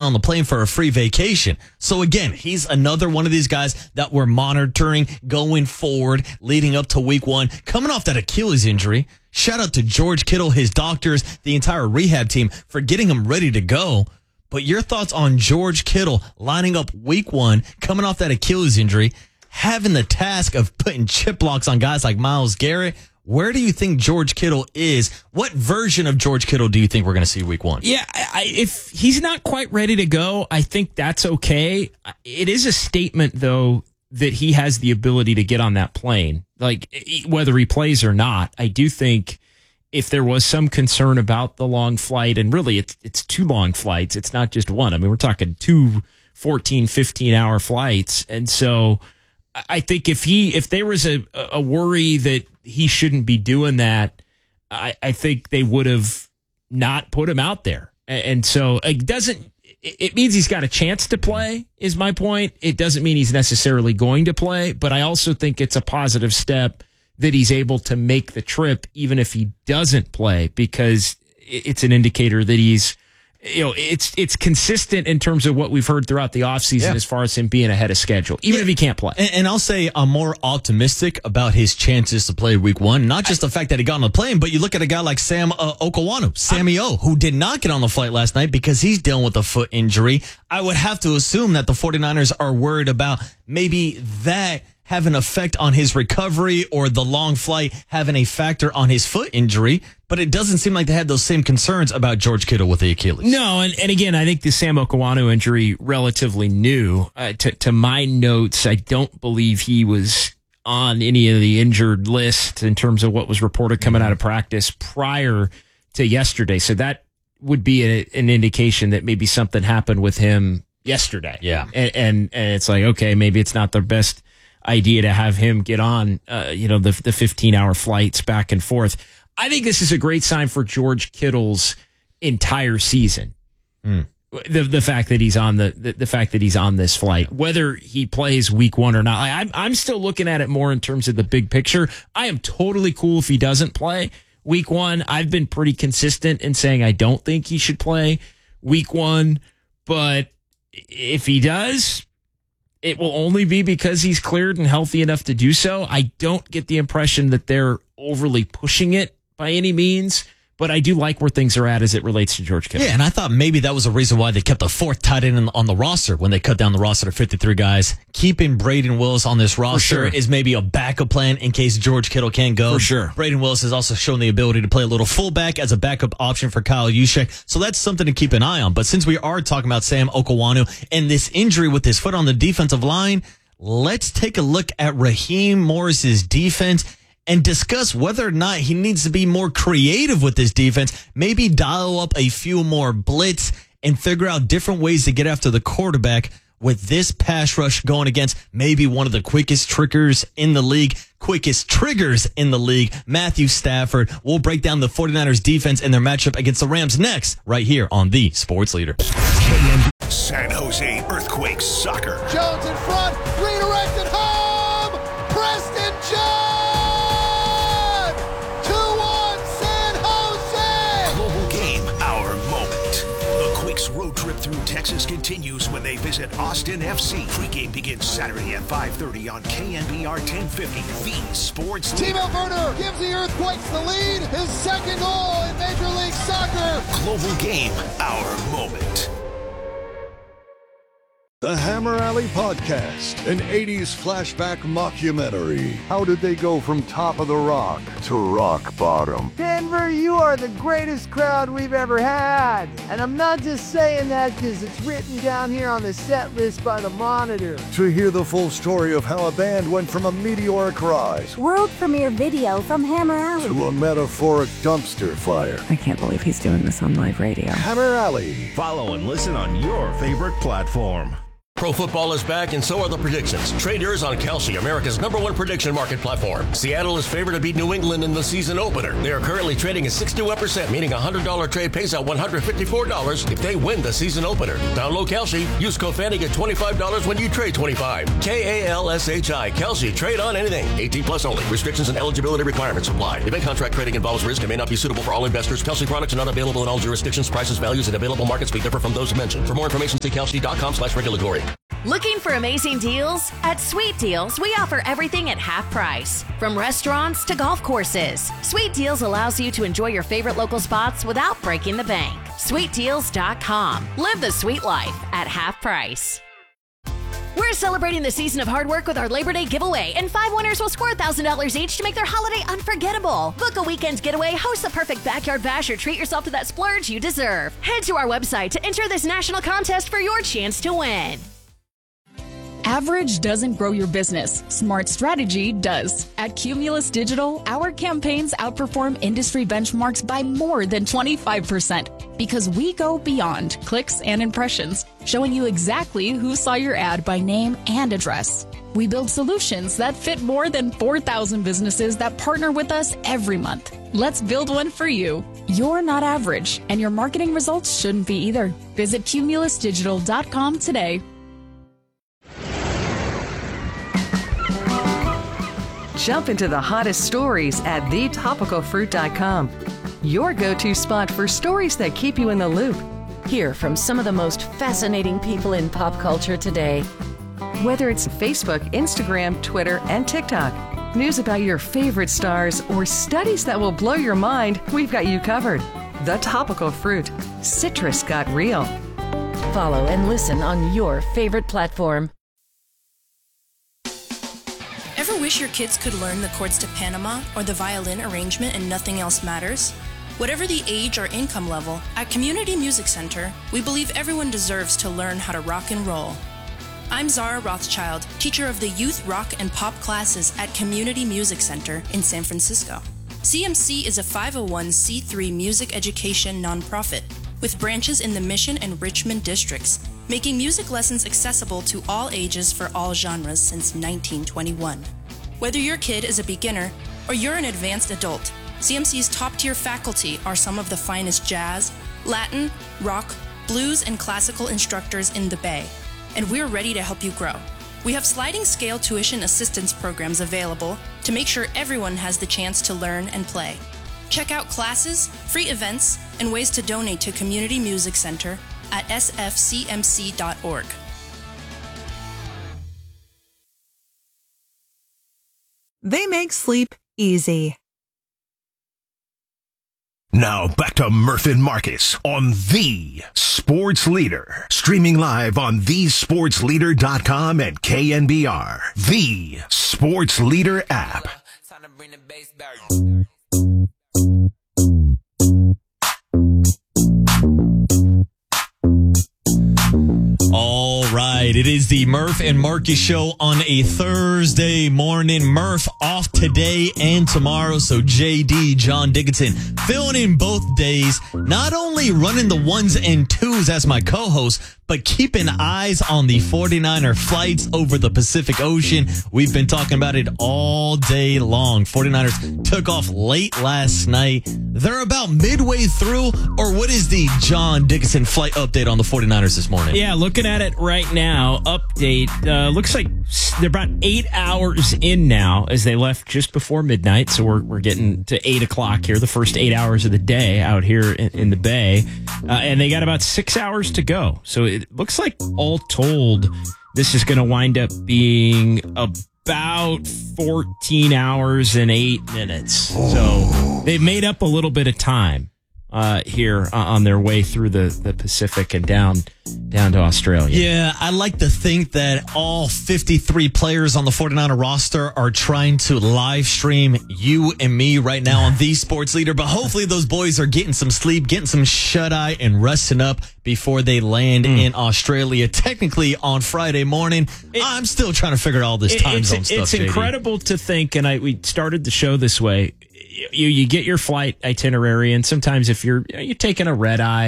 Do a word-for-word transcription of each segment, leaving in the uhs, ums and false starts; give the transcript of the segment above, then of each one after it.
on the plane for a free vacation. So again, he's another one of these guys that we're monitoring going forward, leading up to week one, coming off that Achilles injury. Shout out to George Kittle, his doctors, the entire rehab team for getting him ready to go. But your thoughts on George Kittle lining up week one, coming off that Achilles injury, having the task of putting chip locks on guys like Myles Garrett. Where do you think George Kittle is? What version of George Kittle do you think we're going to see week one? Yeah, I, if he's not quite ready to go, I think that's okay. It is a statement, though, that he has the ability to get on that plane. Like, whether he plays or not, I do think if there was some concern about the long flight, and really it's it's two long flights, it's not just one. I mean, we're talking two fourteen, fifteen-hour flights. And so I think if he if there was a, a worry that he shouldn't be doing that, I, I think they would have not put him out there. And so it doesn't it means he's got a chance to play, is my point. It doesn't mean he's necessarily going to play, but I also think it's a positive step that he's able to make the trip even if he doesn't play, because it's an indicator that he's, you know, it's it's consistent in terms of what we've heard throughout the offseason yeah. as far as him being ahead of schedule, even yeah. if he can't play. And, and I'll say I'm more optimistic about his chances to play week one. Not just I, the fact that he got on the plane, but you look at a guy like Sam uh, Okawanu, Sammy I, O, who did not get on the flight last night because he's dealing with a foot injury. I would have to assume that the 49ers are worried about maybe that have an effect on his recovery or the long flight having a factor on his foot injury. But it doesn't seem like they had those same concerns about George Kittle with the Achilles. No, and, and again, I think the Sam Okawanu injury, relatively new. Uh, to, to my notes, I don't believe he was on any of the injured list in terms of what was reported coming out of practice prior to yesterday. So that would be a, an indication that maybe something happened with him yesterday. Yeah. And, and, and it's like, okay, maybe it's not the best idea to have him get on, uh, you know, the the fifteen-hour flights back and forth. I think this is a great sign for George Kittle's entire season. Mm. The the fact that he's on the, the the fact that he's on this flight, whether he plays week one or not. I, I'm I'm still looking at it more in terms of the big picture. I am totally cool if he doesn't play week one. I've been pretty consistent in saying I don't think he should play week one, but if he does, it will only be because he's cleared and healthy enough to do so. I don't get the impression that they're overly pushing it by any means, but I do like where things are at as it relates to George Kittle. Yeah, and I thought maybe that was a reason why they kept a fourth tight end on the roster when they cut down the roster to fifty-three guys. Keeping Braden Willis on this roster sure. is maybe a backup plan in case George Kittle can't go. For sure. Braden Willis has also shown the ability to play a little fullback as a backup option for Kyle Juszczyk, so that's something to keep an eye on. But since we are talking about Sam Okawanu and this injury with his foot on the defensive line, let's take a look at Raheem Morris's defense and discuss whether or not he needs to be more creative with this defense, maybe dial up a few more blitz and figure out different ways to get after the quarterback with this pass rush going against maybe one of the quickest triggers in the league, quickest triggers in the league, Matthew Stafford. We'll break down the 49ers defense and their matchup against the Rams next, right here on the Sports Leader. San Jose Earthquakes Soccer. Jones in front, redirected home, Preston Jones! Road trip through Texas continues when they visit Austin F C. Pre-game begins Saturday at five thirty on K N B R ten fifty, the Sports Leader. Timo Werner gives the Earthquakes the lead. His second goal in Major League Soccer. Global Game, our moment. The Hammer Alley Podcast, an eighties flashback mockumentary. How did they go from top of the rock to rock bottom? Denver, you are the greatest crowd we've ever had. And I'm not just saying that because it's written down here on the set list by the Monitor. To hear the full story of how a band went from a meteoric rise, world premiere video from Hammer Alley, to a metaphoric dumpster fire. I can't believe he's doing this on live radio. Hammer Alley. Follow and listen on your favorite platform. Pro football is back, and so are the predictions. Trade yours on Kalshi, America's number one prediction market platform. Seattle is favored to beat New England in the season opener. They are currently trading at sixty-one percent, meaning a one hundred dollars trade pays out one hundred fifty-four dollars if they win the season opener. Download Kalshi. Use code Fanny, get twenty-five dollars when you trade twenty-five. K A L S H I. Kalshi. Trade on anything. eighteen plus only. Restrictions and eligibility requirements apply. Event contract trading involves risk and may not be suitable for all investors. Kalshi products are not available in all jurisdictions. Prices, values, and available markets may differ from those mentioned. For more information, see kalshi.com slash regulatory. Looking for amazing deals? At Sweet Deals, we offer everything at half price. From restaurants to golf courses, Sweet Deals allows you to enjoy your favorite local spots without breaking the bank. sweet deals dot com. Live the sweet life at half price. We're celebrating the season of hard work with our Labor Day giveaway, and five winners will score one thousand dollars each to make their holiday unforgettable. Book a weekend getaway, host the perfect backyard bash, or treat yourself to that splurge you deserve. Head to our website to enter this national contest for your chance to win. Average doesn't grow your business. Smart strategy does. At Cumulus Digital, our campaigns outperform industry benchmarks by more than twenty-five percent because we go beyond clicks and impressions, showing you exactly who saw your ad by name and address. We build solutions that fit more than four thousand businesses that partner with us every month. Let's build one for you. You're not average, and your marketing results shouldn't be either. Visit cumulus digital dot com today. Jump into the hottest stories at the topical fruit dot com. Your go-to spot for stories that keep you in the loop. Hear from some of the most fascinating people in pop culture today. Whether it's Facebook, Instagram, Twitter, and TikTok, news about your favorite stars, or studies that will blow your mind, we've got you covered. The Topical Fruit. Citrus got real. Follow and listen on your favorite platform. Ever wish your kids could learn the chords to Panama or the violin arrangement and nothing else matters? Whatever the age or income level, at Community Music Center, we believe everyone deserves to learn how to rock and roll. I'm Zara Rothschild, teacher of the youth rock and pop classes at Community Music Center in San Francisco. C M C is a five oh one c three music education nonprofit with branches in the Mission and Richmond districts, making music lessons accessible to all ages for all genres since nineteen twenty-one. Whether your kid is a beginner or you're an advanced adult, C M C's top-tier faculty are some of the finest jazz, Latin, rock, blues, and classical instructors in the Bay, and we're ready to help you grow. We have sliding scale tuition assistance programs available to make sure everyone has the chance to learn and play. Check out classes, free events, and ways to donate to Community Music Center at s f c m c dot org. They make sleep easy. Now back to Murph and Marcus on The Sports Leader. Streaming live on the sports leader dot com and K N B R. The Sports Leader app. Time to bring the bass back. All right, it is the Murph and Marcus show on a Thursday morning. Murph off today and tomorrow, so J D, John Dickinson, filling in both days, not only running the ones and twos as my co-host, but keeping eyes on the forty-niner flights over the Pacific Ocean. We've been talking about it all day long. forty-niners took off late last night. They're about midway through, or what is the John Dickinson flight update on the forty-niners this morning? Yeah, looking at it right now, update, uh, looks like they're about eight hours in now as they left just before midnight. So we're, we're getting to eight o'clock here, the first eight hours of the day out here in, in the Bay. Uh, and they got about six hours to go. So it looks like all told, this is going to wind up being about fourteen hours and eight minutes. So they've made up a little bit of time uh, here uh, on their way through the, the Pacific and down down to Australia. Yeah, I like to think that all fifty-three players on the forty-niner roster are trying to live stream you and me right now on The Sports Leader, but hopefully those boys are getting some sleep, getting some shut-eye, and resting up before they land mm. in Australia. Technically on Friday morning, it, I'm still trying to figure out all this time it's, zone stuff, It's J D. incredible to think, and I we started the show this way. You, you get your flight itinerary, and sometimes if you're you're taking a red eye,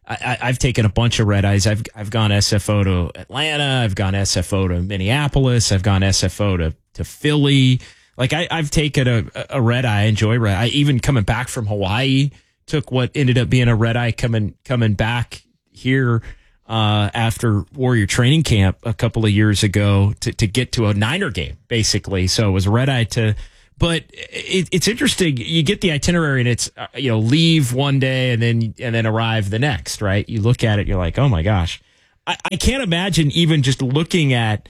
I, I, I've taken a bunch of red eyes. I've I've gone S F O to Atlanta. I've gone S F O to Minneapolis. I've gone S F O to, to Philly. Like I, I've taken a, a red eye. I enjoy red eye. Even coming back from Hawaii, took what ended up being a red eye coming coming back here uh, after Warrior training camp a couple of years ago to, to get to a Niner game, basically. So it was red eye to. But it, it's interesting. You get the itinerary, and it's uh, you know leave one day and then and then arrive the next. Right? You look at it, you're like, oh my gosh, I, I can't imagine even just looking at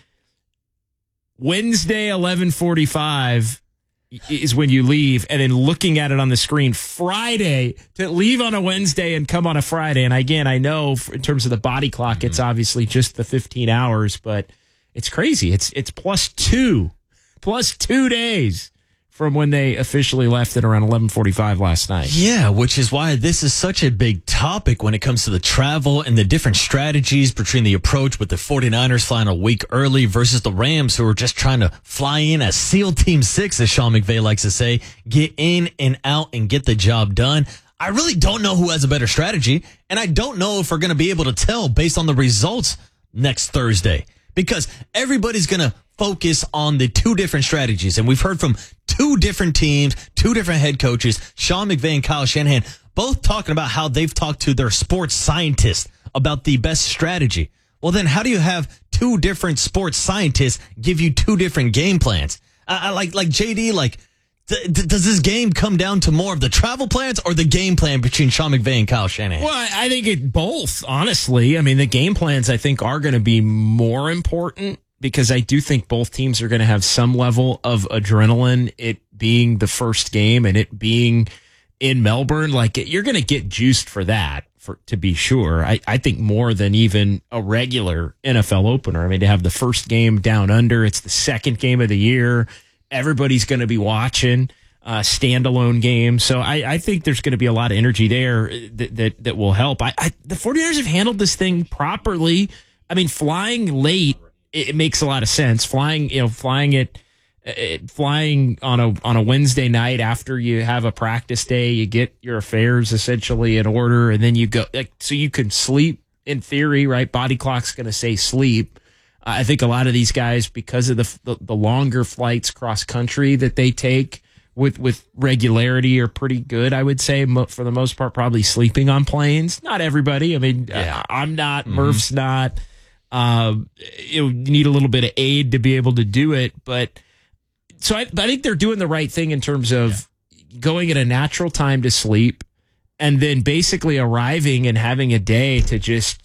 Wednesday eleven forty-five is when you leave, and then looking at it on the screen Friday to leave on a Wednesday and come on a Friday. And again, I know in terms of the body clock, it's obviously just the fifteen hours, but it's crazy. It's it's plus two, plus two days from when they officially left at around eleven forty-five last night. Yeah, which is why this is such a big topic when it comes to the travel and the different strategies between the approach with the 49ers flying a week early versus the Rams, who are just trying to fly in as SEAL Team six, as Sean McVay likes to say, get in and out and get the job done. I really don't know who has a better strategy, and I don't know if we're going to be able to tell based on the results next Thursday, because everybody's going to focus on the two different strategies. And we've heard from two different teams, two different head coaches, Sean McVay and Kyle Shanahan, both talking about how they've talked to their sports scientists about the best strategy. Well, then how do you have two different sports scientists give you two different game plans? I, I like, like J D, like, th- th- does this game come down to more of the travel plans or the game plan between Sean McVay and Kyle Shanahan? Well, I think it both, honestly. I mean, the game plans, I think, are going to be more important, because I do think both teams are going to have some level of adrenaline, it being the first game and it being in Melbourne. Like, you're going to get juiced for that, for to be sure. I, I think more than even a regular N F L opener. I mean, to have the first game down under, it's the second game of the year. Everybody's going to be watching uh, standalone game. So I, I think there's going to be a lot of energy there that that, that will help. I, I the 49ers have handled this thing properly. I mean, flying late, it makes a lot of sense. Flying, you know, flying it, it, flying on a on a Wednesday night after you have a practice day, you get your affairs essentially in order, and then you go, like, so you can sleep in theory, right? Body clock's going to say sleep. Uh, I think a lot of these guys, because of the, the the longer flights cross country that they take with with regularity, are pretty good. I would say mo- for the most part, probably sleeping on planes. Not everybody. I mean, yeah. I, I'm not. Mm-hmm. Murph's not. Uh, you need a little bit of aid to be able to do it. But so I, I think they're doing the right thing in terms of yeah. going at a natural time to sleep, and then basically arriving and having a day to just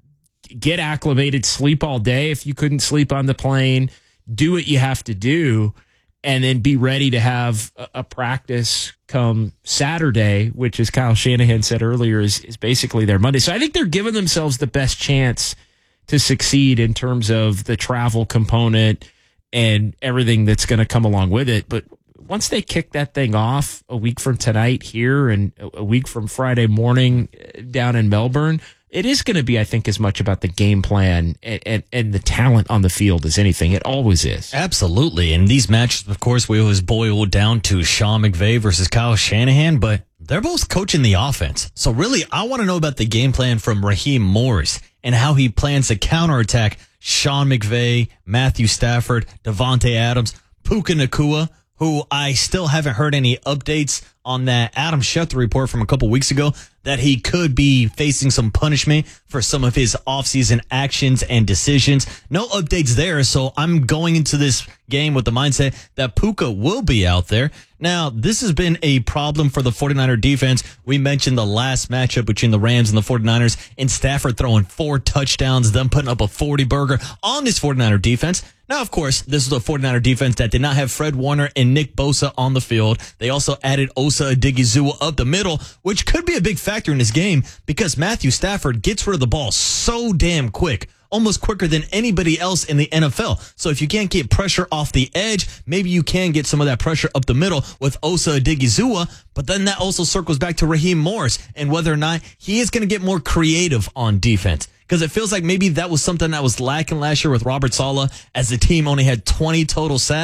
get acclimated, sleep all day if you couldn't sleep on the plane, do what you have to do, and then be ready to have a, a practice come Saturday, which, as Kyle Shanahan said earlier, is, is basically their Monday. So I think they're giving themselves the best chance to succeed in terms of the travel component and everything that's going to come along with it. But once they kick that thing off a week from tonight here and a week from Friday morning down in Melbourne, it is going to be, I think, as much about the game plan and, and, and the talent on the field as anything. It always is. Absolutely. And these matches, of course, we always boil down to Sean McVay versus Kyle Shanahan, but they're both coaching the offense. So really, I want to know about the game plan from Raheem Morris and how he plans to counterattack Sean McVay, Matthew Stafford, Devontae Adams, Puka Nacua, who I still haven't heard any updates on that Adam Schefter report from a couple weeks ago that he could be facing some punishment for some of his offseason actions and decisions. No updates there, so I'm going into this game with the mindset that Puka will be out there. Now, this has been a problem for the 49er defense. We mentioned the last matchup between the Rams and the 49ers, and Stafford throwing four touchdowns, them putting up a forty-burger on this 49er defense. Now, of course, this is a 49er defense that did not have Fred Warner and Nick Bosa on the field. They also added Osa Odigizua up the middle, which could be a big factor in this game because Matthew Stafford gets rid of the ball so damn quick, almost quicker than anybody else in the N F L. So if you can't get pressure off the edge, maybe you can get some of that pressure up the middle with Osa Odigizua, but then that also circles back to Raheem Morris and whether or not he is going to get more creative on defense. Because it feels like maybe that was something that was lacking last year with Robert Saleh, as the team only had twenty total sacks.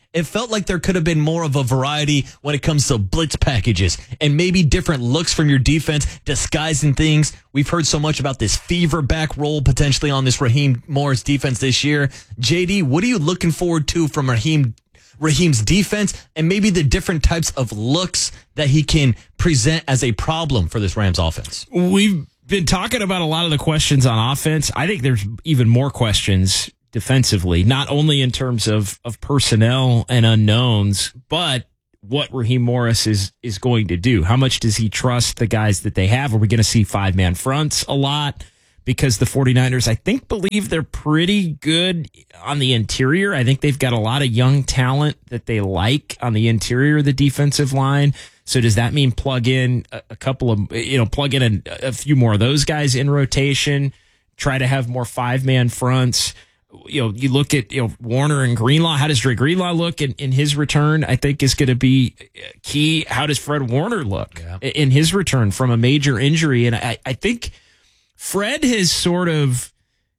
it felt like there could have been more of a variety when it comes to blitz packages and maybe different looks from your defense, disguising things. We've heard so much about this fever back role potentially on this Raheem Morris defense this year. J D, what are you looking forward to from Raheem Raheem's defense and maybe the different types of looks that he can present as a problem for this Rams offense? We've been talking about a lot of the questions on offense. I think there's even more questions defensively, not only in terms of, of personnel and unknowns, but what Raheem Morris is, is going to do. How much does he trust the guys that they have? Are we going to see five-man fronts a lot? Because the 49ers, I think, believe they're pretty good on the interior. I think they've got a lot of young talent that they like on the interior of the defensive line. So does that mean plug in a, a couple of, you know, plug in a, a few more of those guys in rotation, try to have more five-man fronts? You know, you look at, you know, Warner and Greenlaw. How does Dre Greenlaw look in, in his return? I think is going to be key. How does Fred Warner look yeah. in his return from a major injury? And I, I think Fred has sort of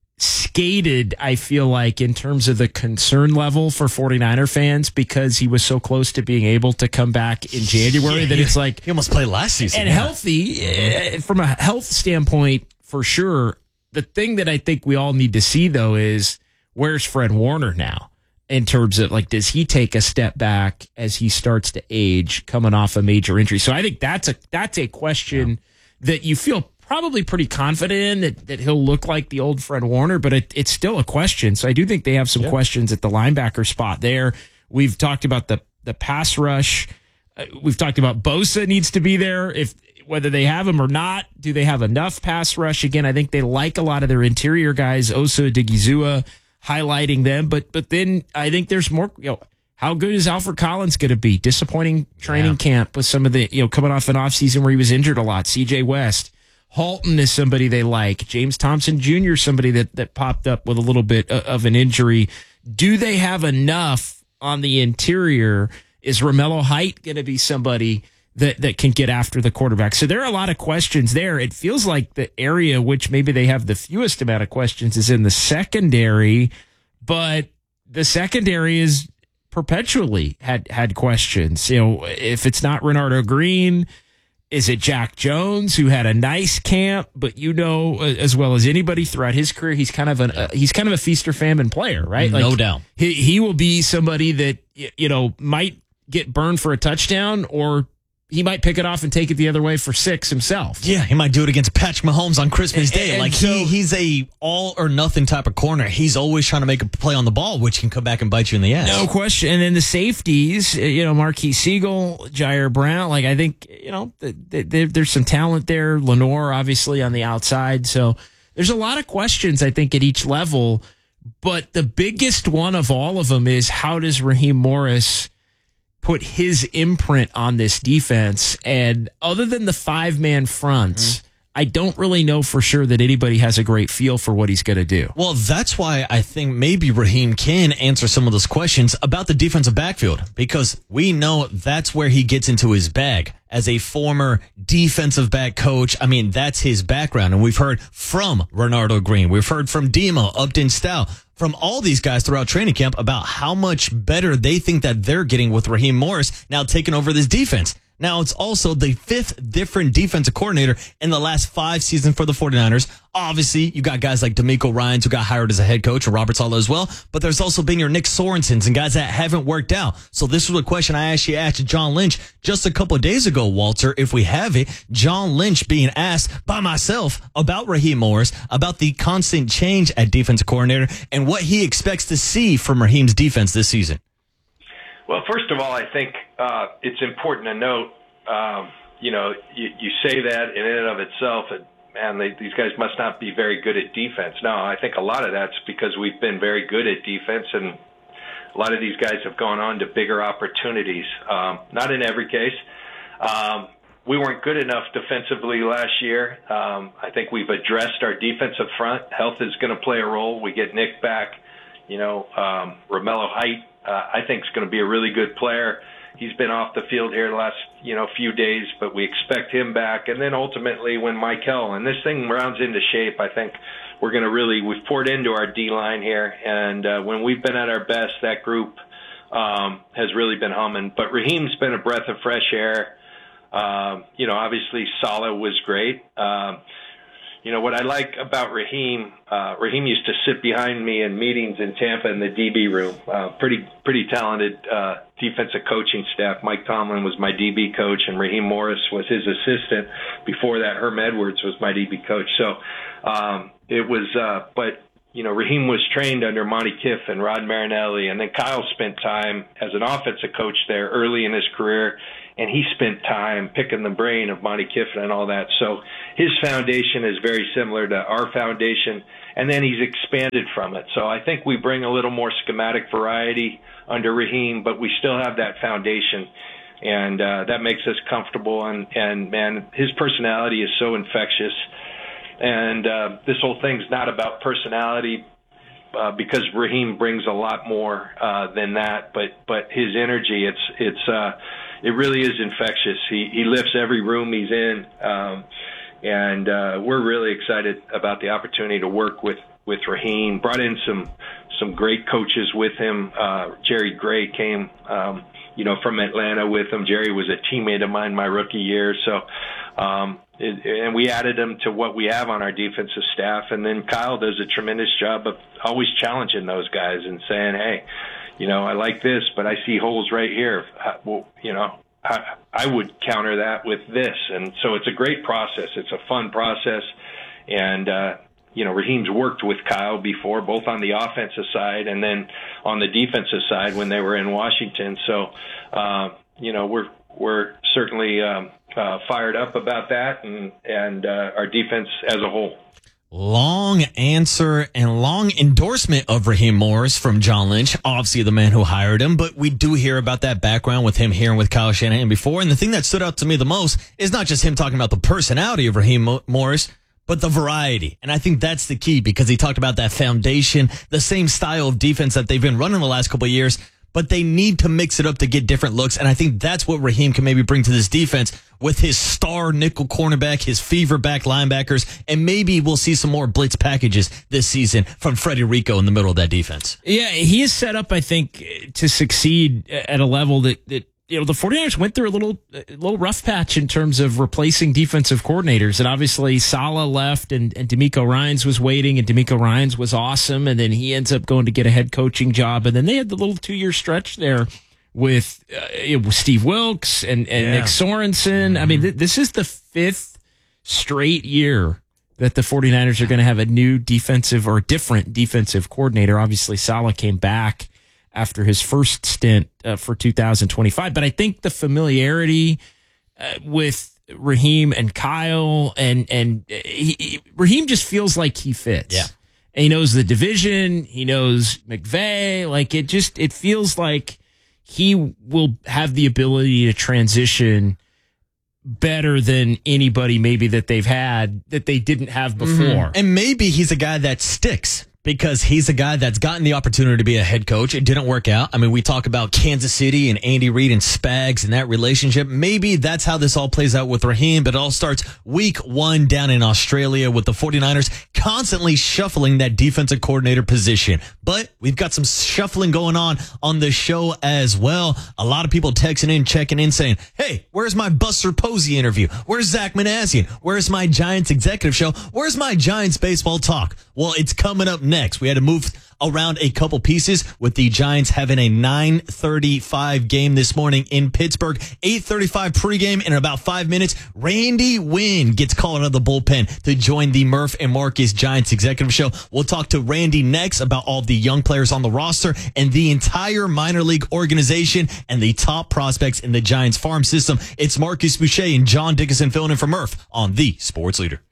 skated, I feel like, in terms of the concern level for 49er fans because he was so close to being able to come back in January yeah, that he, it's like... He almost played last season. And yeah. healthy, uh, from a health standpoint, for sure. The thing that I think we all need to see, though, is where's Fred Warner now in terms of, like, does he take a step back as he starts to age coming off a major injury? So I think that's a that's a question yeah. that you feel probably pretty confident in, that, that he'll look like the old Fred Warner, but it, it's still a question. So I do think they have some yeah. questions at the linebacker spot there. We've talked about the, the pass rush. Uh, we've talked about Bosa needs to be there. If whether they have him or not, do they have enough pass rush? Again, I think they like a lot of their interior guys, Osa, Digizua, highlighting them. But but then I think there's more, you know, how good is Alfred Collins going to be? Disappointing training yeah. camp with some of the, you know, coming off an offseason where he was injured a lot. C J West. Halton is somebody they like. James Thompson Junior, somebody that, that popped up with a little bit of an injury. Do they have enough on the interior? Is Romello Height going to be somebody that, that can get after the quarterback? So there are a lot of questions there. It feels like the area which maybe they have the fewest amount of questions is in the secondary, but the secondary is perpetually had, had questions. You know, if it's not Renardo Green, is it Jack Jones, who had a nice camp, but you know as well as anybody throughout his career, he's kind of an uh, he's kind of a feast or famine player, right? No like, doubt. He he will be somebody that you know might get burned for a touchdown, or he might pick it off and take it the other way for six himself. Yeah, he might do it against Patrick Mahomes on Christmas Day. And, and like so, he, he's a all or nothing type of corner. He's always trying to make a play on the ball, which can come back and bite you in the ass. No question. And then the safeties, you know, Marquise Siegel, Jair Brown. Like I think you know th- th- there's some talent there. Lenore, obviously, on the outside. So there's a lot of questions I think at each level. But the biggest one of all of them is how does Raheem Morris put his imprint on this defense? And other than the five-man fronts, mm-hmm. I don't really know for sure that anybody has a great feel for what he's going to do. Well, that's why I think maybe Raheem can answer some of those questions about the defensive backfield, because we know that's where he gets into his bag. As a former defensive back coach, I mean, that's his background. And we've heard from Renardo Green. We've heard from Demo, Upton Style, from all these guys throughout training camp about how much better they think that they're getting with Raheem Morris now taking over this defense. Now, it's also the fifth different defensive coordinator in the last five seasons for the 49ers. Obviously, you got guys like D'Amico Ryans who got hired as a head coach, and Robert Saleh as well. But there's also been your Nick Sorensens and guys that haven't worked out. So this was a question I actually asked John Lynch just a couple of days ago, Walter, if we have it. John Lynch being asked by myself about Raheem Morris, about the constant change at defensive coordinator, and what he expects to see from Raheem's defense this season. Well, first of all, I think uh, it's important to note, um, you know, you, you say that in and of itself, and, man, they, these guys must not be very good at defense. No, I think a lot of that's because we've been very good at defense, and a lot of these guys have gone on to bigger opportunities. Um, not in every case. Um, we weren't good enough defensively last year. Um, I think we've addressed our defensive front. Health is going to play a role. We get Nick back. You know, um, Romello Height, Uh, I think is going to be a really good player. He's been off the field here the last, you know, few days, but we expect him back. And then ultimately when Michael, and this thing rounds into shape, I think we're going to really, we've poured into our D-line here. And uh, when we've been at our best, that group um, has really been humming. But Raheem's been a breath of fresh air. Um, you know, obviously Saleh was great. Um, you know, what I like about Raheem, uh, Raheem used to sit behind me in meetings in Tampa in the D B room. Uh, pretty, pretty talented uh, defensive coaching staff. Mike Tomlin was my D B coach, and Raheem Morris was his assistant. Before that, Herm Edwards was my D B coach. So um, it was, uh, but, you know, Raheem was trained under Monty Kiff and Rod Marinelli, and then Kyle spent time as an offensive coach there early in his career, and he spent time picking the brain of Monty Kiffin and all that. So his foundation is very similar to our foundation, and then he's expanded from it. So I think we bring a little more schematic variety under Raheem, but we still have that foundation, and uh, that makes us comfortable. And, and, man, his personality is so infectious. And uh, this whole thing's not about personality uh, because Raheem brings a lot more uh, than that. But but his energy, it's it's uh, it really is infectious. He he lifts every room he's in, um, and uh, we're really excited about the opportunity to work with with Raheem. Brought in some some great coaches with him. Uh, Jerry Gray came, um, you know, from Atlanta with him. Jerry was a teammate of mine my rookie year, so. Um, it, and we added him to what we have on our defensive staff. And then Kyle does a tremendous job of always challenging those guys and saying, hey, you know, I like this, but I see holes right here. I, well, you know, I, I would counter that with this. And so it's a great process. It's a fun process. And, uh, you know, Raheem's worked with Kyle before, both on the offensive side and then on the defensive side when they were in Washington. So, uh, you know, we're, we're certainly, um, Uh, fired up about that and, and uh, our defense as a whole. Long answer and long endorsement of Raheem Morris from John Lynch, obviously the man who hired him, but we do hear about that background with him hearing with Kyle Shanahan before. And the thing that stood out to me the most is not just him talking about the personality of Raheem Mo- Morris, but the variety. And I think that's the key because he talked about that foundation, the same style of defense that they've been running the last couple of years, but they need to mix it up to get different looks. And I think that's what Raheem can maybe bring to this defense with his star nickel cornerback, his fever back linebackers, and maybe we'll see some more blitz packages this season from Freddie Rico in the middle of that defense. Yeah, he is set up, I think, to succeed at a level that, that you know, the 49ers went through a little a little rough patch in terms of replacing defensive coordinators. And obviously Saleh left and, and DeMeco Ryans was waiting, and DeMeco Ryans was awesome. And then he ends up going to get a head coaching job. And then they had the little two-year stretch there with, uh, with Steve Wilkes and, and yeah. Nick Sorensen. Mm-hmm. I mean, th- this is the fifth straight year that the 49ers are going to have a new defensive or different defensive coordinator. Obviously, Saleh came back after his first stint uh, for two thousand twenty-five. But I think the familiarity uh, with Raheem and Kyle and, and he, he, Raheem just feels like he fits. Yeah. And he knows the division. He knows McVay. Like it just, it feels like he will have the ability to transition better than anybody maybe that they've had that they didn't have before. Mm-hmm. And maybe he's a guy that sticks. Because he's a guy that's gotten the opportunity to be a head coach. It didn't work out. I mean, we talk about Kansas City and Andy Reid and Spags and that relationship. Maybe that's how this all plays out with Raheem, but it all starts week one down in Australia with the 49ers constantly shuffling that defensive coordinator position. But we've got some shuffling going on on the show as well. A lot of people texting in, checking in, saying, hey, where's my Buster Posey interview? Where's Zach Manassian? Where's my Giants executive show? Where's my Giants baseball talk? Well, it's coming up next. We had to move around a couple pieces with the Giants having a nine thirty-five game this morning in Pittsburgh. eight thirty-five pregame in about five minutes. Randy Wynn gets called out of the bullpen to join the Murph and Marcus Giants executive show. We'll talk to Randy next about all the young players on the roster and the entire minor league organization and the top prospects in the Giants farm system. It's Marcus Boucher and John Dickinson filling in for Murph on the Sports Leader.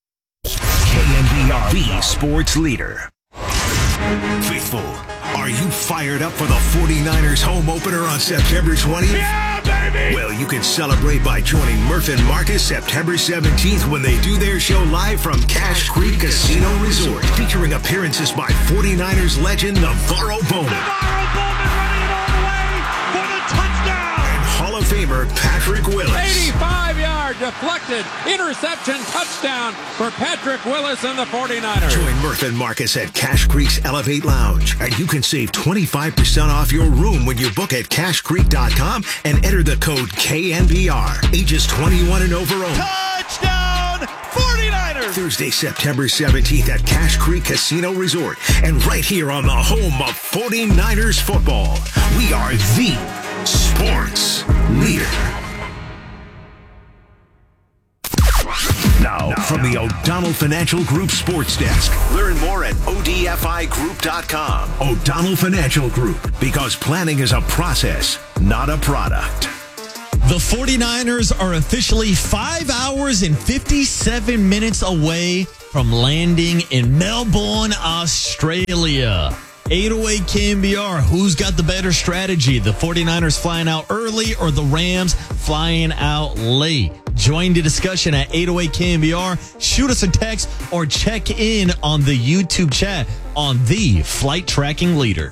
K N B R, the Sports Leader. Faithful, are you fired up for the 49ers home opener on September twentieth? Yeah, baby! Well, you can celebrate by joining Murph and Marcus September seventeenth when they do their show live from Cache Creek Casino Resort, featuring appearances by 49ers legend NaVorro Bowman. NaVorro Bowman running it all the way for the touchdown! And Hall of of Famer Patrick Willis. eighty-five yard deflected interception touchdown for Patrick Willis and the forty-niners. Join Murph and Marcus at Cash Creek's Elevate Lounge, and you can save twenty-five percent off your room when you book at cash creek dot com and enter the code K N B R. Ages twenty-one and over only. Touchdown forty-niners! Thursday, September seventeenth at Cash Creek Casino Resort, and right here on the home of forty-niners football. We are the sports leader. Now, from the O'Donnell Financial Group Sports Desk. Learn more at O D F I group dot com. O'Donnell Financial Group, because planning is a process, not a product. The forty-niners are officially five hours and fifty-seven minutes away from landing in Melbourne, Australia. eight oh eight K N B R, who's got the better strategy? The forty-niners flying out early or the Rams flying out late? Join the discussion at eight oh eight K N B R. Shoot us a text or check in on the YouTube chat on the Flight Tracking Leader.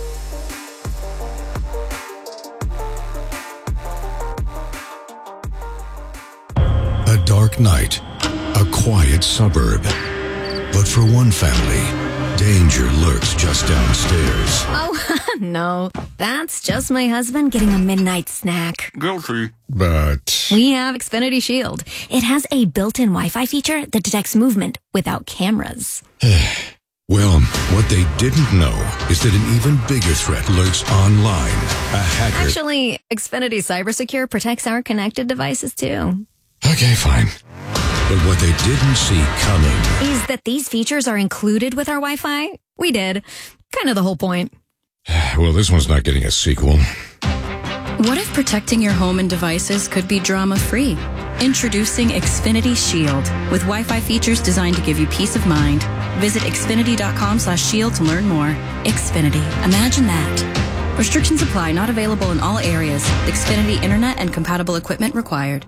A dark night, a quiet suburb. But for one family, danger lurks just downstairs. Oh, no. That's just my husband getting a midnight snack. Guilty. But We have Xfinity Shield. It has a built-in Wi-Fi feature that detects movement without cameras. well, what they didn't know is that an even bigger threat lurks online. A hacker. Actually, Xfinity CyberSecure protects our connected devices, too. Okay, fine. But what they didn't see coming is that these features are included with our Wi-Fi. We did. Kind of the whole point. Well, this one's not getting a sequel. What if protecting your home and devices could be drama-free? Introducing Xfinity Shield with Wi-Fi features designed to give you peace of mind. Visit xfinity dot com slash shield to learn more. Xfinity. Imagine that. Restrictions apply. Not available in all areas. Xfinity Internet and compatible equipment required.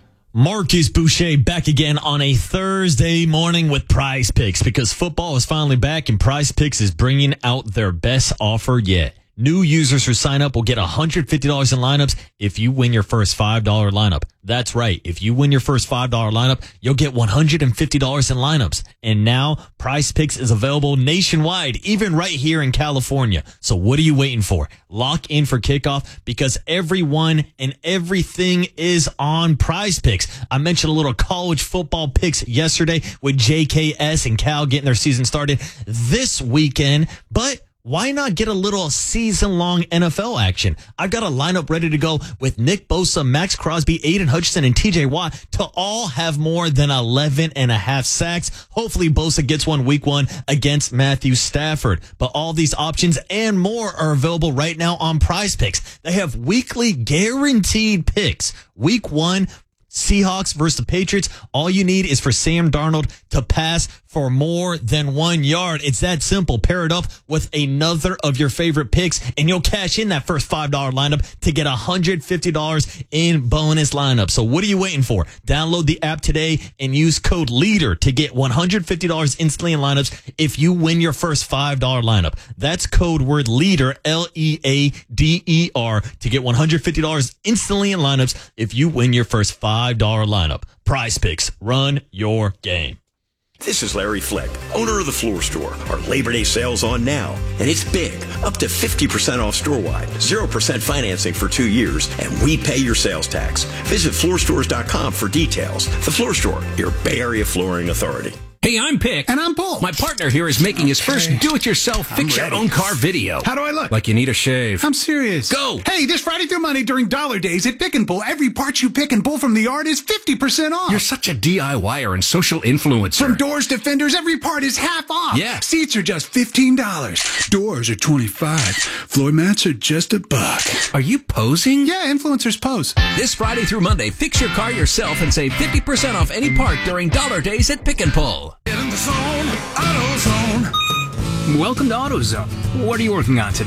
Marcus Boucher back again on a Thursday morning with Prize Picks, because football is finally back and Prize Picks is bringing out their best offer yet. New users who sign up will get one hundred fifty dollars in lineups if you win your first five dollar lineup. That's right. If you win your first five dollar lineup, you'll get one hundred fifty dollars in lineups. And now Prize Picks is available nationwide, even right here in California. So what are you waiting for? Lock in for kickoff, because everyone and everything is on Prize Picks. I mentioned a little college football picks yesterday with J K S and Cal getting their season started this weekend, but why not get a little season-long N F L action? I've got a lineup ready to go with Nick Bosa, Max Crosby, Aiden Hutchinson, and T J Watt to all have more than eleven and a half sacks. Hopefully Bosa gets one week one against Matthew Stafford. But all these options and more are available right now on Prize Picks. They have weekly guaranteed picks. Week one, Seahawks versus the Patriots. All you need is for Sam Darnold to pass for more than one yard. It's that simple. Pair it up with another of your favorite picks, and you'll cash in that first five dollar lineup to get one hundred fifty dollars in bonus lineup. So what are you waiting for? Download the app today and use code LEADER to get one hundred fifty dollars instantly in lineups if you win your first five dollar lineup. That's code word LEADER, L E A D E R, to get one hundred fifty dollars instantly in lineups if you win your first five dollar lineup. Prize Picks. Run your game. This is Larry Fleck, owner of The Floor Store. Our Labor Day sale's on now, and it's big. Up to fifty percent off store-wide, zero percent financing for two years, and we pay your sales tax. Visit floor stores dot com for details. The Floor Store, your Bay Area flooring authority. Hey, I'm Pick. And I'm Paul. My partner here is making his first do-it-yourself fix your own car video. How do I look? Like you need a shave. I'm serious. Go! Hey, this Friday through Monday during Dollar Days at Pick and Pull, every part you pick and pull from the yard is fifty percent off. You're such a DIYer and social influencer. From doors to fenders, every part is half off. Yeah. Seats are just fifteen dollars. Doors are twenty-five dollars. Floor mats are just a buck. Are you posing? Yeah, influencers pose. This Friday through Monday, fix your car yourself and save fifty percent off any part during Dollar Days at Pick and Pull. Get in the zone. AutoZone. Welcome to AutoZone. What are you working on today?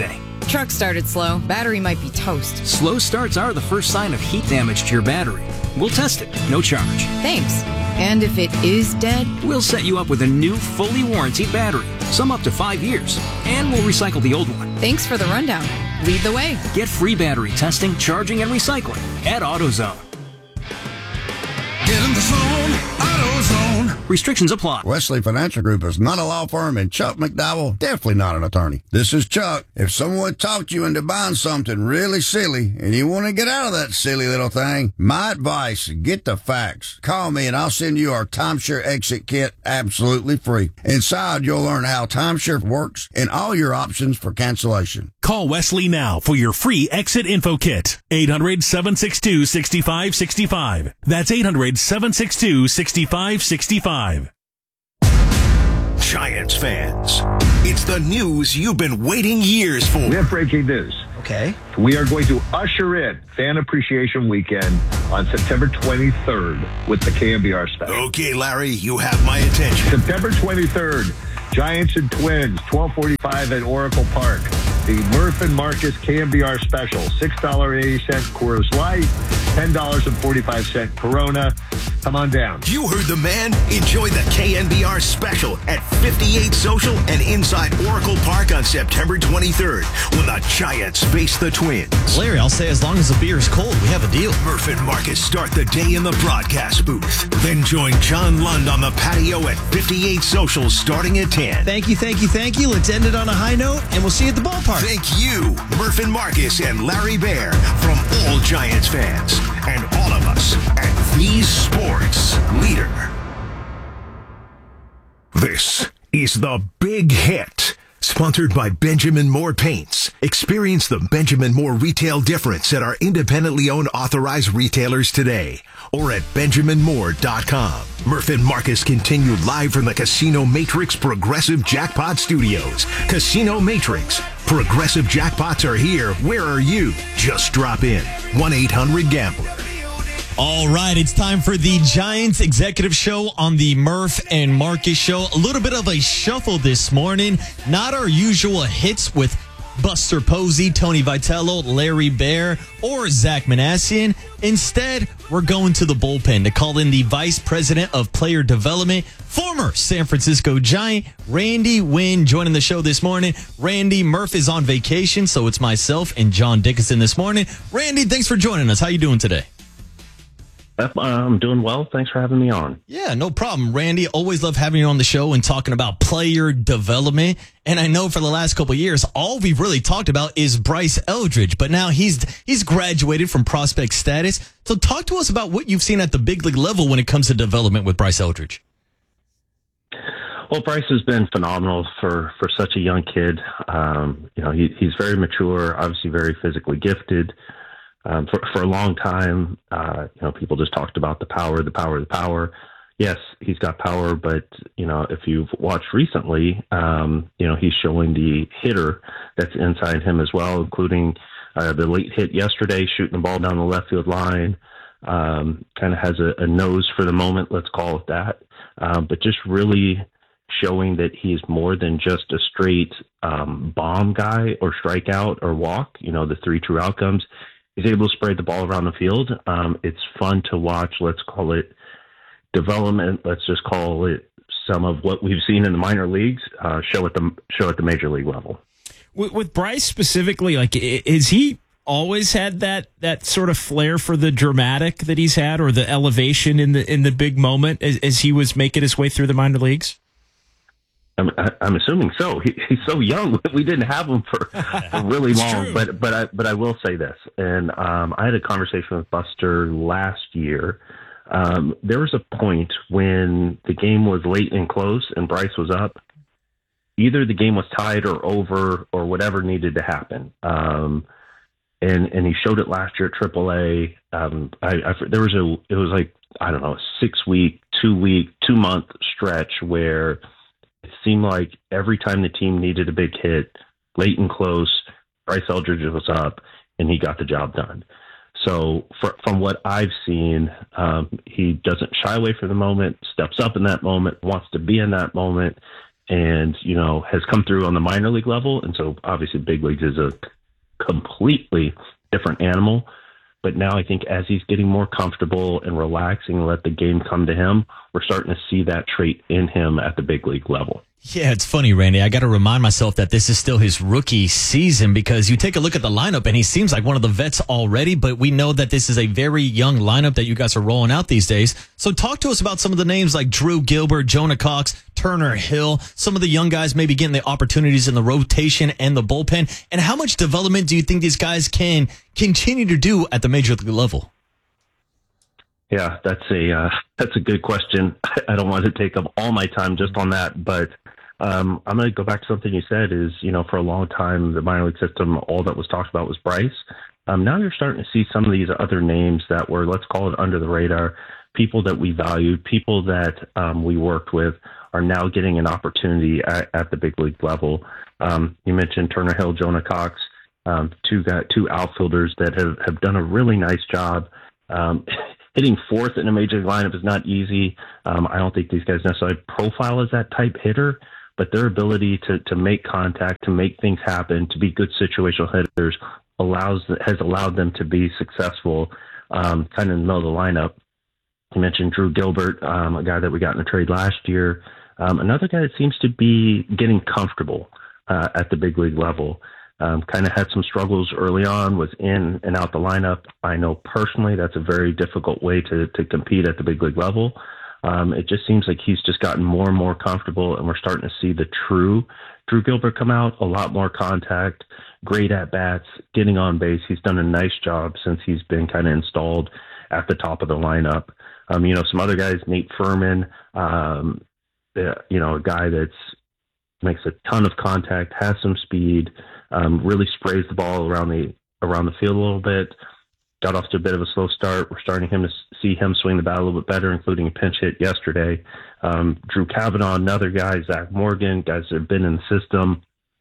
Truck started slow. Battery might be toast. Slow starts are the first sign of heat damage to your battery. We'll test it, no charge. Thanks. And if it is dead? We'll set you up with a new, fully warranted battery, some up to five years, and we'll recycle the old one. Thanks for the rundown. Lead the way. Get free battery testing, charging, and recycling at AutoZone. Get in the zone, AutoZone. Restrictions apply. Wesley Financial Group is not a law firm, and Chuck McDowell definitely not an attorney. This is Chuck. If someone talked you into buying something really silly and you want to get out of that silly little thing, my advice, get the facts. Call me and I'll send you our timeshare exit kit absolutely free. Inside, you'll learn how timeshare works and all your options for cancellation. Call Wesley now for your free exit info kit. eight hundred, seven six two, six five six five. That's eight hundred, seven six two, six five six five. Giants fans, it's the news you've been waiting years for. We have breaking news. Okay. We are going to usher in Fan Appreciation Weekend on September twenty-third with the K N B R special. Okay, Larry, you have my attention. September twenty-third, Giants and Twins, twelve forty-five at Oracle Park. The Murph and Marcus K N B R special, six dollars and eighty cents Coors Light, ten dollars and forty-five cents Corona. Come on down. You heard the man. Enjoy the K N B R special at fifty-eight Social and inside Oracle Park on September twenty-third when the Giants face the Twins. Larry, I'll say as long as the beer is cold, we have a deal. Murph and Marcus start the day in the broadcast booth. Then join John Lund on the patio at fifty-eight Social starting at ten. Thank you, thank you, thank you. Let's end it on a high note, and we'll see you at the ballpark. Thank you, Murph and Marcus and Larry Bear, from all Giants fans and all of us at the Sports Leader. This is the Big Hit, sponsored by Benjamin Moore Paints. Experience the Benjamin Moore retail difference at our independently owned authorized retailers today or at benjamin moore dot com. Murph and Marcus continue live from the Casino Matrix Progressive Jackpot Studios. Casino Matrix. Progressive jackpots are here. Where are you? Just drop in. one eight hundred gambler. All right, it's time for the Giants Executive Show on the Murph and Marcus Show. A little bit of a shuffle this morning. Not our usual hits with Buster Posey, Tony Vitello, Larry Bear, or Zach Manassian. Instead, we're going to the bullpen to call in the Vice President of Player Development, former San Francisco Giant, Randy Wynn, joining the show this morning. Randy, Murph is on vacation, so it's myself and John Dickinson this morning. Randy, thanks for joining us. How you doing today? I'm doing well. Thanks for having me on. Yeah, no problem, Randy. Always love having you on the show and talking about player development. And I know for the last couple of years, all we've really talked about is Bryce Eldridge, but now he's he's graduated from prospect status. So talk to us about what you've seen at the big league level when it comes to development with Bryce Eldridge. Well, Bryce has been phenomenal for, for such a young kid. Um, you know, he, he's very mature, obviously very physically gifted. Um, for, for a long time, uh, you know, people just talked about the power, the power, the power. Yes, he's got power, but, you know, if you've watched recently, um, you know, he's showing the hitter that's inside him as well, including uh, the late hit yesterday, shooting the ball down the left field line. Um, kind of has a, a nose for the moment, let's call it that. Um, but just really showing that he's more than just a straight um, bomb guy or strikeout or walk, you know, the three true outcomes. He's able to spread the ball around the field. Um, it's fun to watch. Let's call it development. Let's just call it some of what we've seen in the minor leagues uh, show at the show at the major league level. With, with Bryce specifically, like, is he always had that that sort of flair for the dramatic that he's had, or the elevation in the in the big moment as, as he was making his way through the minor leagues? I'm, I'm assuming so. He, he's so young. We didn't have him for, for really long. True. But but I but I will say this, and um, I had a conversation with Buster last year. Um, there was a point when the game was late and close, and Bryce was up. Either the game was tied or over, or whatever needed to happen. Um, and and he showed it last year at triple A. Um, I, I there was a it was like I don't know a six week, two week, two month stretch where it seemed like every time the team needed a big hit, late and close, Bryce Eldridge was up, and he got the job done. So for, from what I've seen, um, he doesn't shy away from the moment, steps up in that moment, wants to be in that moment, and, you know, has come through on the minor league level. And so obviously big leagues is a completely different animal. But now I think as he's getting more comfortable and relaxing and let the game come to him, we're starting to see that trait in him at the big league level. Yeah, it's funny, Randy. I got to remind myself that this is still his rookie season because you take a look at the lineup and he seems like one of the vets already, but we know that this is a very young lineup that you guys are rolling out these days. So talk to us about some of the names like Drew Gilbert, Jonah Cox, Turner Hill, some of the young guys maybe getting the opportunities in the rotation and the bullpen. And how much development do you think these guys can continue to do at the major league level? Yeah, that's a uh, that's a good question. I don't want to take up all my time just on that, but um, I'm going to go back to something you said is, you know, for a long time, the minor league system, all that was talked about was Bryce. Um, now you're starting to see some of these other names that were, let's call it under the radar, people that we valued, people that um, we worked with are now getting an opportunity at, at the big league level. Um, you mentioned Turner Hill, Jonah Cox, um, two guys, two outfielders that have, have done a really nice job. Um, hitting fourth in a major league lineup is not easy. Um, I don't think these guys necessarily profile as that type hitter, but their ability to, to make contact, to make things happen, to be good situational hitters allows has allowed them to be successful um, kind of in the middle of the lineup. You mentioned Drew Gilbert, um, a guy that we got in a trade last year. Um, another guy that seems to be getting comfortable uh, at the big league level. Um, kind of had some struggles early on, was in and out the lineup. I know personally that's a very difficult way to, to compete at the big league level. Um, it just seems like he's just gotten more and more comfortable, and we're starting to see the true Drew Gilbert come out, a lot more contact, great at-bats, getting on base. He's done a nice job since he's been kind of installed at the top of the lineup. Um, you know, some other guys, Nate Furman, um, you know, a guy that's makes a ton of contact, has some speed, um, really sprays the ball around the around the field a little bit. Got off to a bit of a slow start. We're starting him to see him swing the bat a little bit better, including a pinch hit yesterday. Um, Drew Kavanaugh, another guy, Zach Morgan, guys that have been in the system.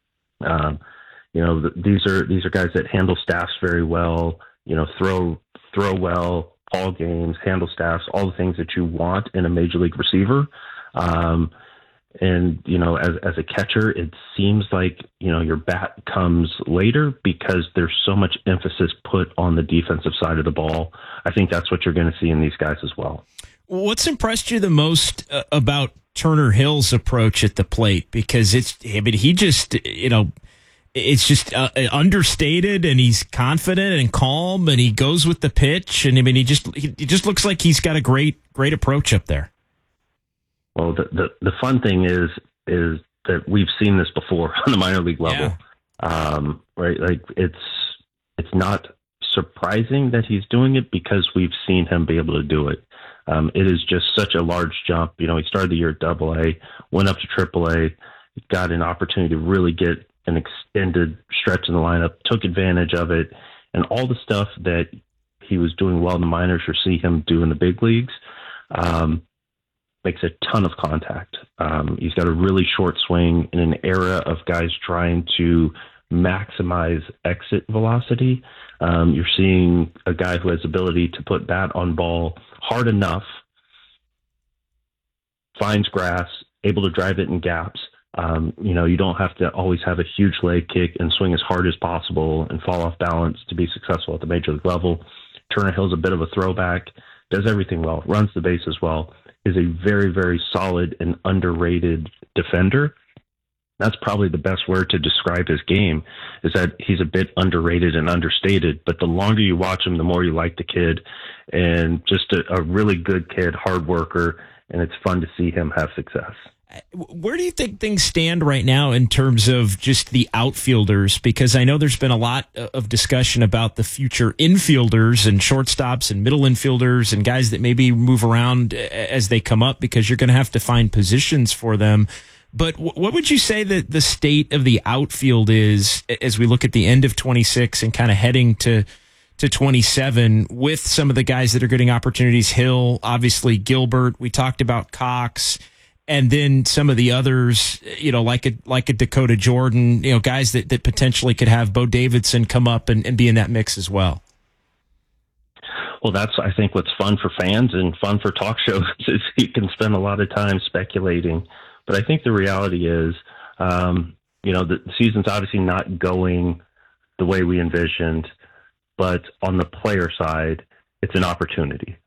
Um, you know, th- these are these are guys that handle staffs very well. You know, throw throw well, call games, handle staffs, all the things that you want in a major league receiver. Um, And, you know, as as a catcher, it seems like, you know, your bat comes later because there's so much emphasis put on the defensive side of the ball. I think that's what you're going to see in these guys as well. What's impressed you the most uh, about Turner Hill's approach at the plate? Because it's, I mean, he just, you know, it's just uh, understated, and he's confident and calm, and he goes with the pitch. And I mean, he just, he, he just looks like he's got a great, great approach up there. Well, the, the the fun thing is is that we've seen this before on the minor league level, yeah. um, right? Like it's it's not surprising that he's doing it because we've seen him be able to do it. Um, it is just such a large jump. You know, he started the year at Double A, went up to Triple A, got an opportunity to really get an extended stretch in the lineup, took advantage of it, and all the stuff that he was doing well in the minors, you'll see him do in the big leagues. Um, makes a ton of contact. Um, he's got a really short swing in an era of guys trying to maximize exit velocity. Um, you're seeing a guy who has ability to put bat on ball hard enough, finds grass, able to drive it in gaps. Um, you know, you don't have to always have a huge leg kick and swing as hard as possible and fall off balance to be successful at the major league level. Turner Hill's a bit of a throwback, does everything well, runs the bases well, is a very, very solid and underrated defender. That's probably the best word to describe his game, is that he's a bit underrated and understated, but the longer you watch him, the more you like the kid, and just a, a really good kid, hard worker, and it's fun to see him have success. Where do you think things stand right now in terms of just the outfielders? Because I know there's been a lot of discussion about the future infielders and shortstops and middle infielders and guys that maybe move around as they come up, because you're going to have to find positions for them. But what would you say that the state of the outfield is as we look at the end of twenty-six and kind of heading to to twenty-seven with some of the guys that are getting opportunities? Hill, obviously Gilbert, we talked about Cox, and then some of the others, you know, like a like a Dakota Jordan, you know, guys that, that potentially could have Bo Davidson come up and, and be in that mix as well. Well, that's, I think, what's fun for fans and fun for talk shows is you can spend a lot of time speculating. But I think the reality is, um, you know, the season's obviously not going the way we envisioned. But on the player side, it's an opportunity.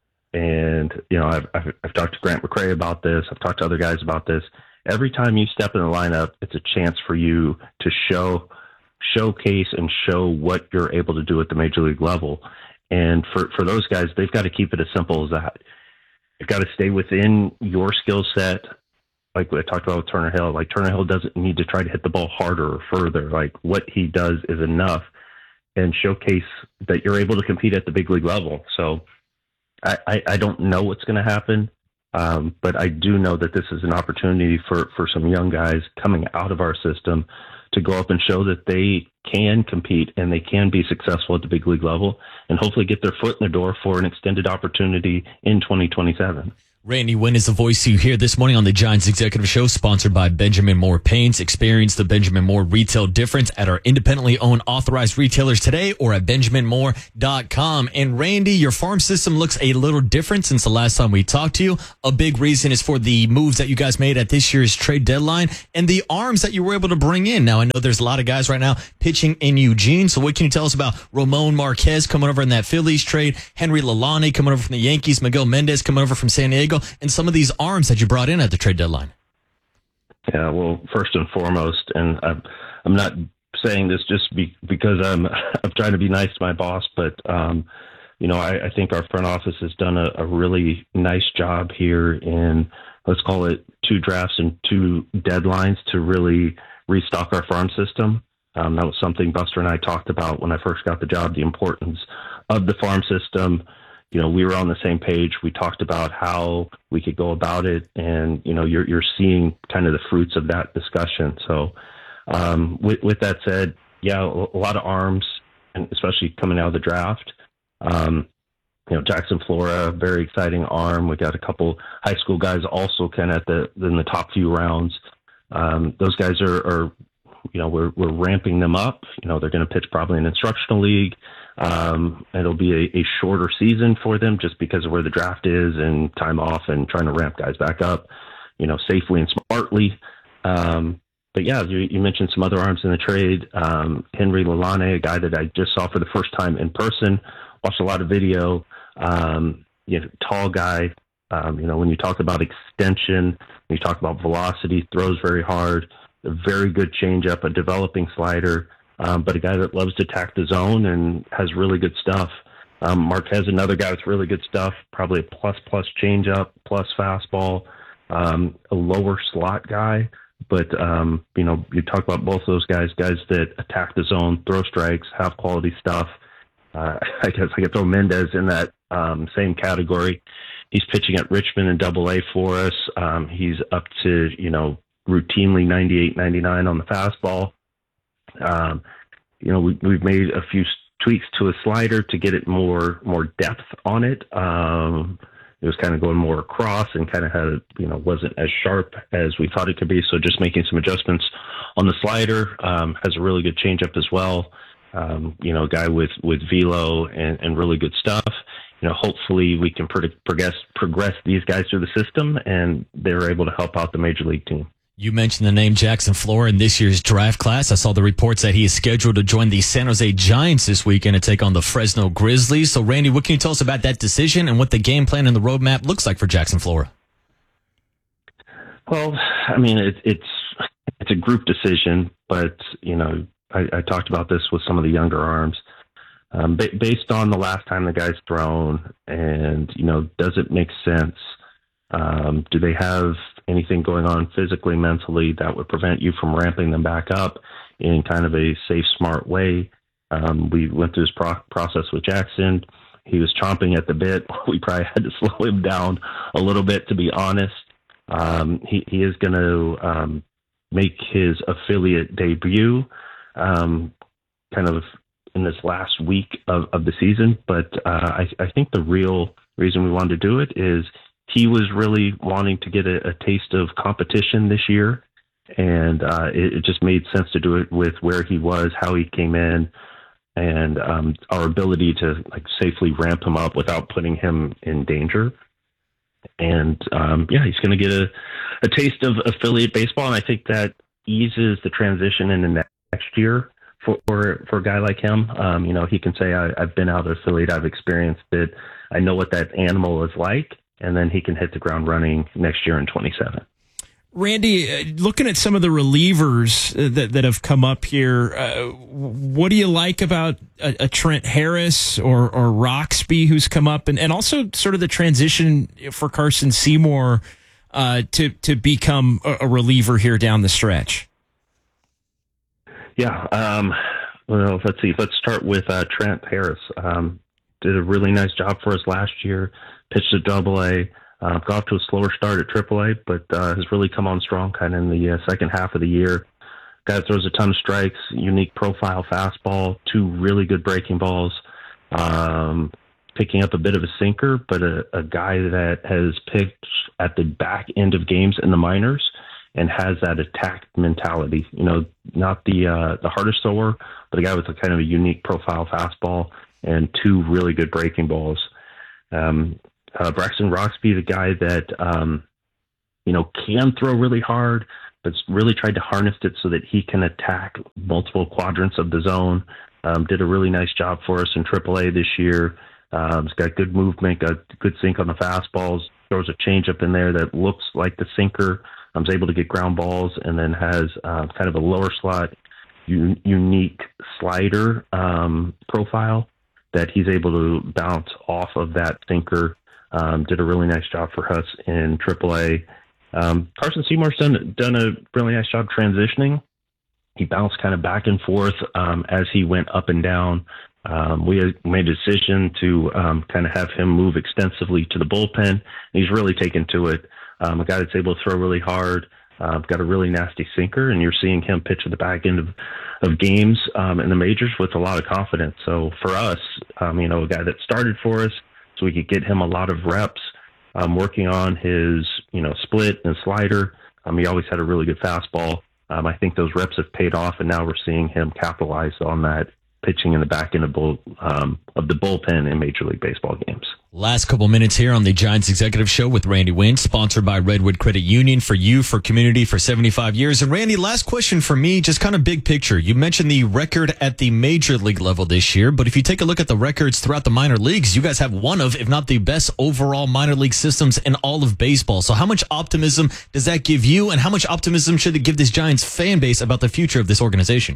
And, you know, I've, I've, I've talked to Grant McCrae about this. I've talked to other guys about this. Every time you step in the lineup, it's a chance for you to show, showcase and show what you're able to do at the major league level. And for, for those guys, they've got to keep it as simple as that. You've got to stay within your skill set. Like I talked about with Turner Hill, like Turner Hill doesn't need to try to hit the ball harder or further. Like what he does is enough, and showcase that you're able to compete at the big league level. So I, I, I don't know what's going to happen, um, but I do know that this is an opportunity for, for some young guys coming out of our system to go up and show that they can compete and they can be successful at the big league level and hopefully get their foot in the door for an extended opportunity in twenty twenty-seven. Randy Wynn is the voice you hear this morning on the Giants Executive Show, sponsored by Benjamin Moore Paints. Experience the Benjamin Moore retail difference at our independently owned authorized retailers today or at benjamin moore dot com. And Randy, your farm system looks a little different since the last time we talked to you. A big reason is for the moves that you guys made at this year's trade deadline and the arms that you were able to bring in. Now, I know there's a lot of guys right now pitching in Eugene. So what can you tell us about Ramon Marquez coming over in that Phillies trade, Henry Lalane coming over from the Yankees, Miguel Mendez coming over from San Diego, and some of these arms that you brought in at the trade deadline? Yeah, well, first and foremost, and I'm, I'm not saying this just be, because I'm I'm trying to be nice to my boss, but um, you know, I, I think our front office has done a, a really nice job here in, let's call it, two drafts and two deadlines to really restock our farm system. Um, that was something Buster and I talked about when I first got the job, the importance of the farm system. You know, we were on the same page. We talked about how we could go about it, and you know, you're you're seeing kind of the fruits of that discussion. So, um, with with that said, yeah, a lot of arms, and especially coming out of the draft. Um, you know, Jackson Flora, very exciting arm. We got a couple high school guys also kind of at the in the top few rounds. Um, those guys are, are, you know, we're we're ramping them up. You know, they're going to pitch probably in an instructional league. Um, it'll be a, a shorter season for them just because of where the draft is and time off and trying to ramp guys back up, you know, safely and smartly. Um, but yeah, you, you mentioned some other arms in the trade. Um, Henry Lalane, a guy that I just saw for the first time in person, watched a lot of video, um, you know, tall guy. Um, you know, when you talk about extension, when you talk about velocity, throws very hard, a very good changeup, a developing slider. Um, but a guy that loves to attack the zone and has really good stuff. Um, Marquez, another guy with really good stuff, probably a plus-plus changeup, plus fastball, um, a lower slot guy. But, um, you know, you talk about both those guys, guys that attack the zone, throw strikes, have quality stuff. Uh, I guess I could throw Mendez in that um, same category. He's pitching at Richmond in Double A for us. Um, he's up to, you know, routinely ninety-eight, ninety-nine on the fastball. Um, you know, we, we've made a few tweaks to a slider to get it more more depth on it. Um, it was kind of going more across and kind of had, you know, wasn't as sharp as we thought it could be. So just making some adjustments on the slider. Um, has a really good changeup as well. Um, you know, a guy with with velo and, and really good stuff. You know, hopefully we can pro- progress progress these guys through the system and they're able to help out the major league team. You mentioned the name Jackson Flora in this year's draft class. I saw the reports that he is scheduled to join the San Jose Giants this weekend to take on the Fresno Grizzlies. So, Randy, what can you tell us about that decision and what the game plan and the roadmap looks like for Jackson Flora? Well, I mean, it, it's it's a group decision, but, you know, I, I talked about this with some of the younger arms. Um, ba- based on the last time the guy's thrown and, you know, does it make sense? Um, do they have anything going on physically, mentally that would prevent you from ramping them back up in kind of a safe, smart way? Um, we went through this pro- process with Jackson. He was chomping at the bit. We probably had to slow him down a little bit, to be honest. Um, he, he is going to um, make his affiliate debut um, kind of in this last week of, of the season. But uh, I, I think the real reason we wanted to do it is he was really wanting to get a, a taste of competition this year, and uh, it, it just made sense to do it with where he was, how he came in, and um, our ability to like safely ramp him up without putting him in danger. And um, yeah, he's going to get a, a taste of affiliate baseball, and I think that eases the transition into next year for for, for a guy like him. Um, you know, he can say, I, I've been out of Philly, I've experienced it, I know what that animal is like, and then he can hit the ground running next year in twenty-seven. Randy, uh, looking at some of the relievers uh, that, that have come up here, uh, what do you like about a, a Trent Harris or, or Roxby who's come up, and, and also sort of the transition for Carson Seymour uh, to to become a, a reliever here down the stretch? Yeah, um, well, let's see. Let's start with uh, Trent Harris. Um, did a really nice job for us last year, pitched at Double A. Uh, got off to a slower start at Triple A, but uh, has really come on strong kind of in the uh, second half of the year. Guy that throws a ton of strikes, unique profile fastball, two really good breaking balls, um, picking up a bit of a sinker, but a, a guy that has picked at the back end of games in the minors and has that attack mentality. You know, not the uh, the hardest thrower, but a guy with a kind of a unique profile fastball and two really good breaking balls. Um, Uh, Braxton Roxby, the guy that, um, you know, can throw really hard, but really tried to harness it so that he can attack multiple quadrants of the zone. Um, did a really nice job for us in Triple A this year. Um, he's got good movement, got good sink on the fastballs, throws a changeup in there that looks like the sinker. Um, is able to get ground balls, and then has uh, kind of a lower slot, un- unique slider um, profile that he's able to bounce off of that sinker. Um, did a really nice job for us in Triple A. Um, Carson Seymour's done done a really nice job transitioning. He bounced kind of back and forth um, as he went up and down. Um, we had made a decision to um, kind of have him move extensively to the bullpen. He's really taken to it. Um, a guy that's able to throw really hard, uh, got a really nasty sinker, and you're seeing him pitch at the back end of, of games um, in the majors with a lot of confidence. So for us, um, you know, a guy that started for us, so we could get him a lot of reps, um, working on his, you know, split and slider. Um, he always had a really good fastball. Um, I think those reps have paid off, and now we're seeing him capitalize on that pitching in the back end of, bull, um, of the bullpen in Major League Baseball games. Last couple minutes here on the Giants Executive Show with Randy Wynn, sponsored by Redwood Credit Union, for you, for community, for seventy-five years. And Randy, last question for me, just kind of big picture. You mentioned the record at the major league level this year, but if you take a look at the records throughout the minor leagues, you guys have one of, if not the best overall minor league systems in all of baseball. So how much optimism does that give you, and how much optimism should it give this Giants fan base about the future of this organization?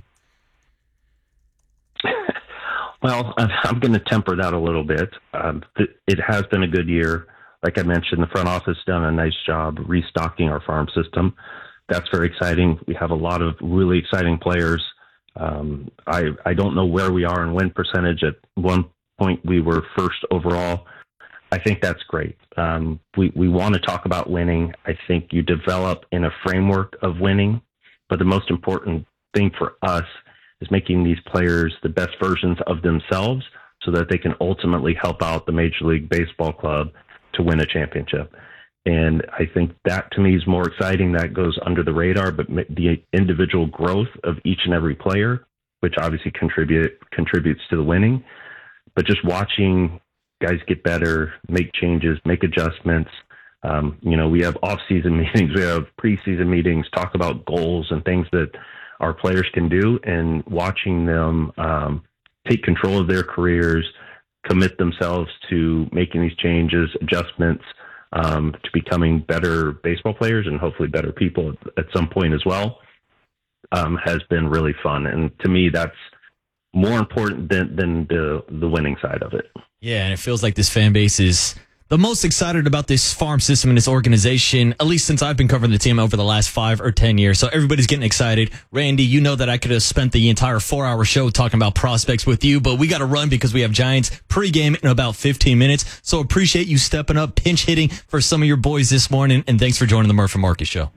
Well, I'm going to temper that a little bit. Um, it has been a good year. Like I mentioned, the front office done a nice job restocking our farm system. That's very exciting. We have a lot of really exciting players. Um, I, I don't know where we are in win percentage. At one point, we were first overall. I think that's great. Um, we, we want to talk about winning. I think you develop in a framework of winning, but the most important thing for us is making these players the best versions of themselves so that they can ultimately help out the Major League Baseball club to win a championship. And I think that, to me, is more exciting. That goes under the radar, but the individual growth of each and every player, which obviously contribute contributes to the winning. But just watching guys get better, make changes, make adjustments. Um, you know, we have off-season meetings, we have preseason meetings, talk about goals and things that our players can do, and watching them um, take control of their careers, commit themselves to making these changes, adjustments, um, to becoming better baseball players and hopefully better people at, at some point as well, um, has been really fun. And to me, that's more important than, than the, the winning side of it. Yeah, and it feels like this fan base is the most excited about this farm system and this organization, at least since I've been covering the team over the last five or ten years. So everybody's getting excited. Randy, you know that I could have spent the entire four-hour show talking about prospects with you, but we got to run because we have Giants pregame in about fifteen minutes. So appreciate you stepping up, pinch hitting for some of your boys this morning, and thanks for joining the Murph and Marcus Show.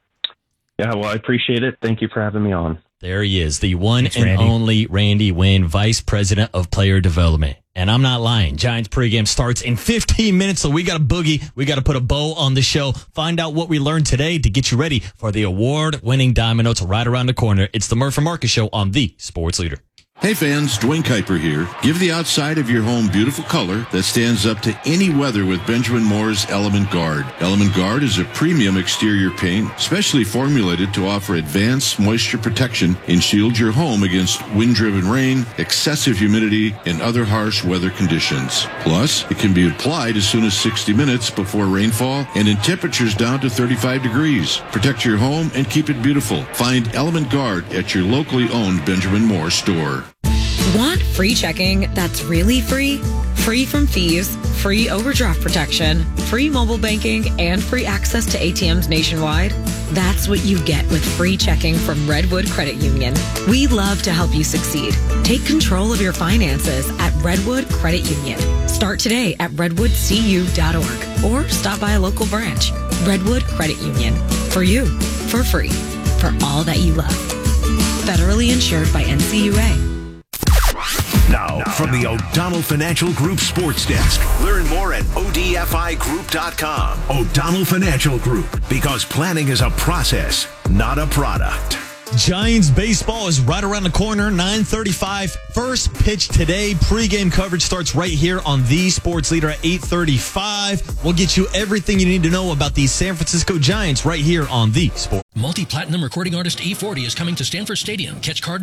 Yeah, well, I appreciate it. Thank you for having me on. There he is, the one Thanks, and Randy. only Randy Wynn, Vice President of Player Development. And I'm not lying. Giants pregame starts in fifteen minutes, so we got a boogie. We got to put a bow on the show. Find out what we learned today to get you ready for the award-winning Diamond Notes right around the corner. It's the Murph and Marcus Show on the Sports Leader. Hey fans, Dwayne Kuiper here. Give the outside of your home beautiful color that stands up to any weather with Benjamin Moore's Element Guard. Element Guard is a premium exterior paint specially formulated to offer advanced moisture protection and shield your home against wind-driven rain, excessive humidity, and other harsh weather conditions. Plus, it can be applied as soon as sixty minutes before rainfall and in temperatures down to thirty-five degrees. Protect your home and keep it beautiful. Find Element Guard at your locally owned Benjamin Moore store. Want free checking that's really free? Free from fees, free overdraft protection, free mobile banking, and free access to A T Ms nationwide? That's what you get with free checking from Redwood Credit Union. We love to help you succeed. Take control of your finances at Redwood Credit Union. Start today at redwood c u dot org or stop by a local branch. Redwood Credit Union. For you, for free, for all that you love. Federally insured by N C U A. Now, from the O'Donnell Financial Group Sports Desk. Learn more at O D F I group dot com. O'Donnell Financial Group, because planning is a process, not a product. Giants baseball is right around the corner, nine thirty-five. First pitch today. Pre-game coverage starts right here on The Sports Leader at eight thirty-five. We'll get you everything you need to know about the San Francisco Giants right here on The Sports. Multi-platinum recording artist E forty is coming to Stanford Stadium. Catch Cardinals